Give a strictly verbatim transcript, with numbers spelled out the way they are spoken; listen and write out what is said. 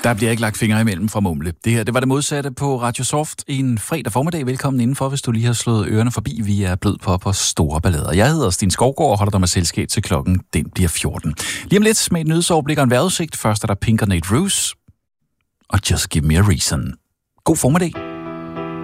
Der bliver ikke lagt fingre imellem fra Mumle. Det her, det var det modsatte på Radio Soft en fredag formiddag. Velkommen indenfor, hvis du lige har slået ørerne forbi. Vi er blød på på store ballader. Jeg hedder Sten Skovgaard og holder dig med selskab til klokken. Den bliver fjorten. Lige om lidt med et nyhedsoverblik og en vejrudsigt. Først er der Pink og Nate Roos og Just Give Me a Reason. God formiddag.